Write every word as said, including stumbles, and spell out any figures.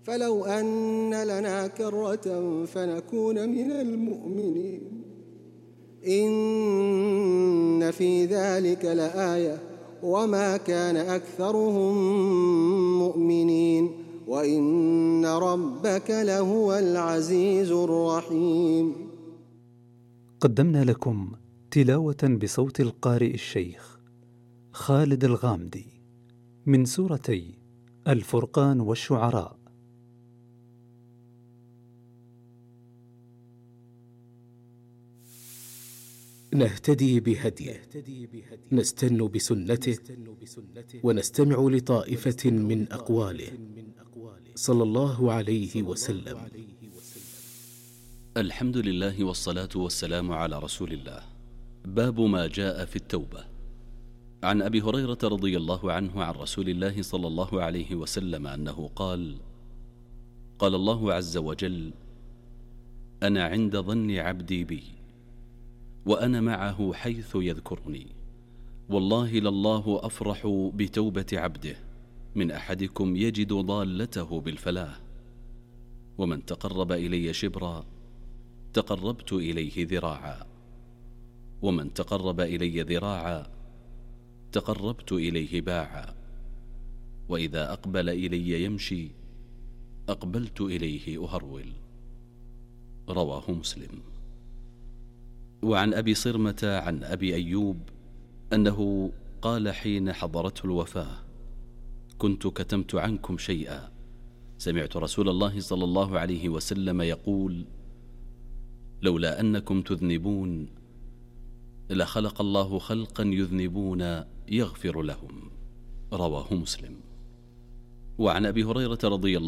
فلو أن لنا كرة فنكون من المؤمنين إن في ذلك لآية وما كان أكثرهم مؤمنين وإن ربك لهو العزيز الرحيم. قدمنا لكم تلاوة بصوت القارئ الشيخ خالد الغامدي من سورتي الفرقان والشعراء. نهتدي بهديه، نستن بسنته، ونستمع لطائفة من أقواله صلى الله عليه وسلم. الحمد لله والصلاة والسلام على رسول الله. باب ما جاء في التوبة. عن أبي هريرة رضي الله عنه عن رسول الله صلى الله عليه وسلم أنه قال: قال الله عز وجل: أنا عند ظن عبدي بي وأنا معه حيث يذكرني، والله لله أفرح بتوبة عبده من أحدكم يجد ضالته بالفلاح، ومن تقرب إلي شبرا تقربت إليه ذراعا، ومن تقرب إلي ذراعا تقربت إليه باعا، وإذا أقبل إلي يمشي أقبلت إليه أهرول. رواه مسلم. وعن أبي صرمة عن أبي أيوب أنه قال حين حضرته الوفاة: كنت كتمت عنكم شيئا، سمعت رسول الله صلى الله عليه وسلم يقول: لولا أنكم تذنبون لخلق الله خلقا يذنبون يغفر لهم. رواه مسلم. وعن أبي هريرة رضي الله